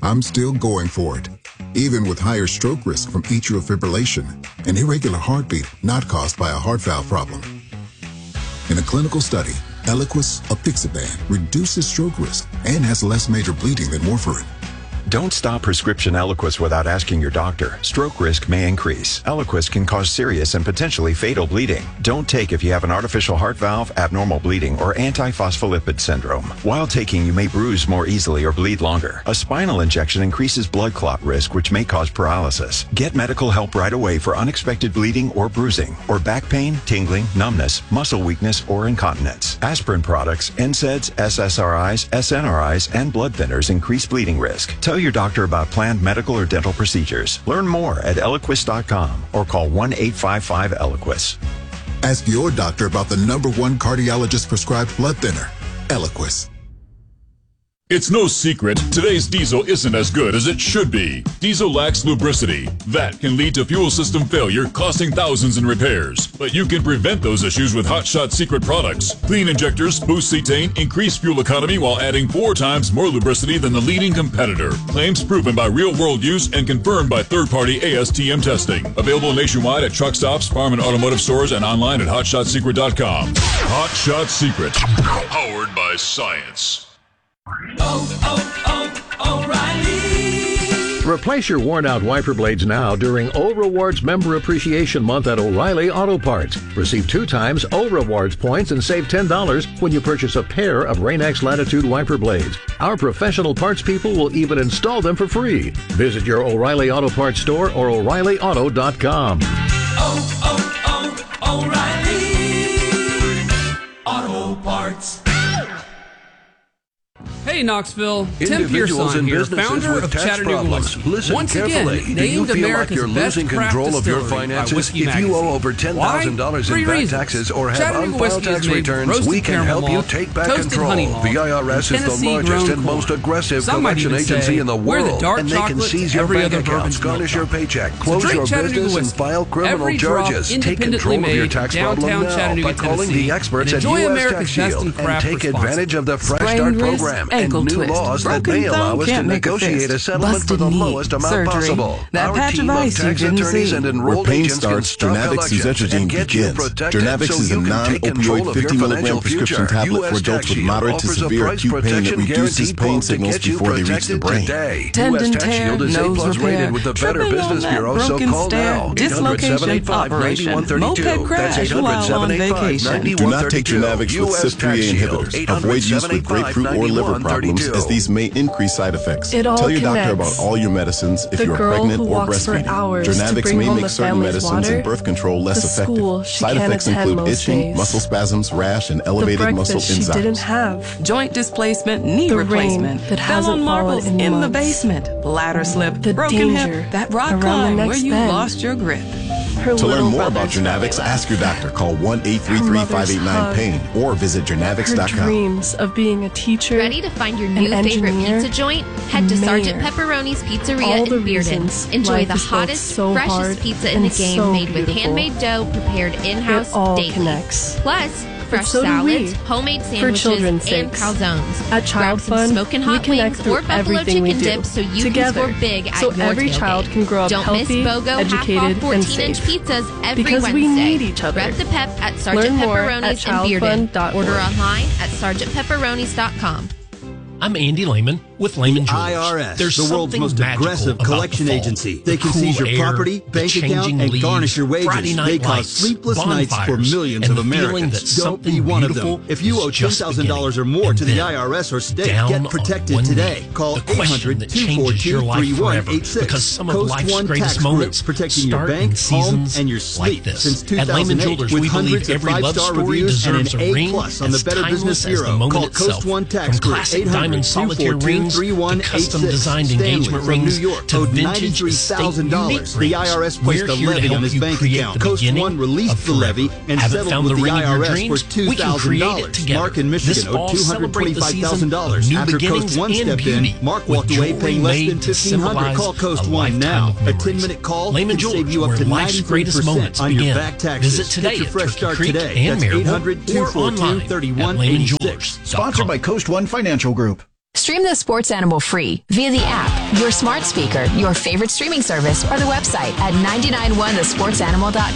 I'm still going for it, even with higher stroke risk from atrial fibrillation, an irregular heartbeat not caused by a heart valve problem. In a clinical study, Eliquis, apixaban, reduces stroke risk and has less major bleeding than warfarin. Don't stop prescription Eliquis without asking your doctor. Stroke risk may increase. Eliquis can cause serious and potentially fatal bleeding. Don't take if you have an artificial heart valve, abnormal bleeding, or antiphospholipid syndrome. While taking, you may bruise more easily or bleed longer. A spinal injection increases blood clot risk, which may cause paralysis. Get medical help right away for unexpected bleeding or bruising, or back pain, tingling, numbness, muscle weakness, or incontinence. Aspirin products, NSAIDs, SSRIs, SNRIs, and blood thinners increase bleeding risk. Tell your doctor about planned medical or dental procedures. Learn more at Eliquis.com or call 1-855-ELIQUIS. Ask your doctor about the #1 cardiologist prescribed blood thinner, Eliquis. It's no secret, today's diesel isn't as good as it should be. Diesel lacks lubricity. That can lead to fuel system failure, costing thousands in repairs. But you can prevent those issues with Hot Shot Secret products. Clean injectors boost cetane, increase fuel economy while adding 4 times more lubricity than the leading competitor. Claims proven by real-world use and confirmed by third-party ASTM testing. Available nationwide at truck stops, farm and automotive stores, and online at hotshotsecret.com. Hot Shot Secret. Powered by science. O'Reilly. Replace your worn-out wiper blades now during O Rewards Member Appreciation Month at O'Reilly Auto Parts. Receive 2 times O Rewards points and save $10 when you purchase a pair of Rain-X Latitude wiper blades. Our professional parts people will even install them for free. Visit your O'Reilly Auto Parts store or O'ReillyAuto.com. O'Reilly Auto Parts. Hey Knoxville, Tim Pearson here, founder of Chattanooga Whiskey. Listen Once carefully. again, Do you named feel America's like you're best losing craft control of your distillery by finances? Whiskey If you owe Magazine. over $10,000 in back taxes or have Chattanooga unfiled whiskey is tax made returns, roasted we can caramel help you malt, take back toasted control. honey malt, The IRS is the Tennessee-grown largest and corn. most aggressive Some might collection even agency say in the we're the world, dark and they can chocolate seize to your every bank other accounts, bourbon garnish milk. your paycheck, So close drink your Chattanooga business, and whiskey. file criminal Every drop charges. Take independently control of your made tax downtown problem now Chattanooga, by calling Tennessee. the experts at Enjoy U.S. America's Tax best Shield in and craft take advantage of the Fresh Sprain Start wrist, program and ankle new twist, laws that broken may allow thumb, us to can't make a negotiate fist, a settlement for busted the knee, lowest amount surgery, possible. that Our patch team of of ice you tax didn't attorneys see. and Where enrolled pain agents can starts, stop Journavx collections suzetrigine and get you begins. protected Journavx so is a you can take control non-opioid of your 50 milligram financial prescription future. tablet for US adults Tax with Shield moderate to offers a severe price acute pain that protection reduces guarantee pain quote to signals get you before they reach the protected brain. today. Tendon US Tax tear, Shield is nose A+ repair, rated with the Better tripping Business on that Bureau, so broken call stair, now. dislocation, operation, moped crash while on vacation. Do not take Journavx with US Tax CYP3A Shield, inhibitors. Avoid use with grapefruit or liver problems, as these may increase side effects. It all Tell your doctor connects. about all your medicines if The you are girl pregnant who or walks for breastfeeding. hours to Journavx bring may home make the certain family's medicines water. and birth control less The effective. school she Side can't effects attend include most itching, days. muscle spasms, rash, and The elevated muscle breakfast she didn't enzymes. have. Joint displacement, knee The replacement, rain that fell hasn't on marbles fallen in in the months. basement, ladder slip, The broken danger hip, that rock around the climb where next you bend. lost your grip. Her To learn little more about brother's Journavx, belly ask your doctor. Call Her mother's 1-833-589-PAIN or visit Her Journavx.com. dreams of being a teacher, Ready to find your an new favorite engineer, pizza joint? Head to mayor. Sergeant Pepperoni's Pizzeria All the in Bearden. reasons Enjoy life the is both hottest, so hard freshest pizza in the and game, so made with beautiful. handmade dough prepared in-house It all daily. connects. Plus, fresh so do salads, we. homemade For sandwiches, children's and sakes. calzones. At Child Grab some Fund, smoking we hot connect wings through or buffalo everything we chicken do dip so you together. can score big at So your every tailgate. child can grow up Don't healthy, miss BOGO educated, half-off and 14-inch safe. pizzas every Because Wednesday. we need each other. Rep the pep at Sergeant Learn more Pepperoni's at in Bearden. childfund.org. Order online at sergeantpepperonis.com. I'm Andy Lehman with Lehman Jewelers. IRS, There's the world's something most magical aggressive about collection the fall. agency. The They can cool seize your air, property, the bank account, changing and leaves, garnish your wages. Friday night They cause lights, sleepless nights for bonfires, millions and of the feeling Americans. that Don't be something one of beautiful them. If you is owe just $10,000 or more beginning. to the And IRS or state, down get on protected one today. knee, Call the question that changes your life forever, 800-242-3186. because some of Coast life's One greatest Tax moments Group, protecting your start bank, in home, seasons and your like sleep this. since At 2008. Lehman Jewelers, with we believe hundreds of every love five-star story reviews and an deserves a ring A+ on the as Better timeless Business as the Bureau. moment Call itself. Coast One Tax From Group, classic diamond solitaire rings to 800-242-3186. custom-designed Stanley engagement from rings New York to owed vintage estate unique $93,000. The IRS rings. placed We're a here to levy help on his you bank create account. the Coast beginning One released of the levy forever. and Haven't settled found with the the ring of your IRS for dreams? We can create it $2,000. together. Mark in This Michigan owed fall, celebrate the season $225,000 of new after beginnings Coast One and stepped beauty in. Mark with walked away jewelry paying less made than to $1,500. symbolize Call Coast a One lifetime now. of A memories. 10-minute call Lehman can save Jewelers, you up where to life's greatest 93% moments on begin. your back taxes. Visit today Get your at fresh Turkey start Creek today. and That's Maryville or online at 800-242-3186. LehmanJewelers.com. Sponsored by Coast One Financial Group. Stream the Sports Animal free via the app, your smart speaker, your favorite streaming service, or the website at 991thesportsanimal.com.